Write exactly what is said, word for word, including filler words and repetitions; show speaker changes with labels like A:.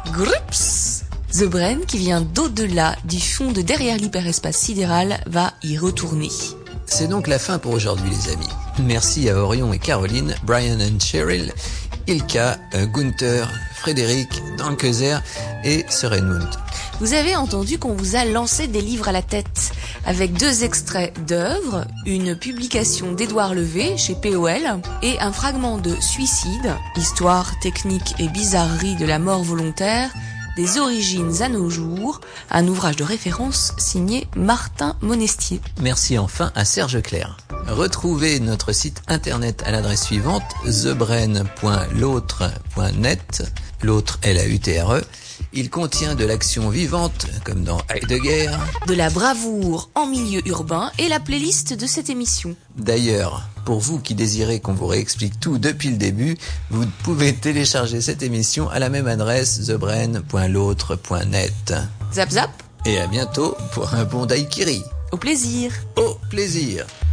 A: Grups. The Brain, qui vient d'au-delà du fond de derrière l'hyperespace sidéral, va y retourner.
B: C'est donc la fin pour aujourd'hui, les amis. Merci à Orion et Caroline, Brian and Cheryl, Ilka, Gunther, Frédéric, Dankezer et Sørenmund.
A: Vous avez entendu qu'on vous a lancé des livres à la tête, avec deux extraits d'œuvres, une publication d'Édouard Levé chez P O L et un fragment de Suicide, histoire, technique et bizarrerie de la mort volontaire, des origines à nos jours, un ouvrage de référence signé Martin Monestier.
B: Merci enfin à Serge Clair. Retrouvez notre site internet à l'adresse suivante, the brain point l'autre point net, l'autre L A U T R E. Il contient de l'action vivante, comme dans Heidegger,
A: de la bravoure en milieu urbain et la playlist de cette émission.
B: D'ailleurs, pour vous qui désirez qu'on vous réexplique tout depuis le début, vous pouvez télécharger cette émission à la même adresse, the brain point l'autre point net.
A: Zap zap.
B: Et à bientôt pour un bon daiquiri.
A: Au plaisir.
B: Au plaisir.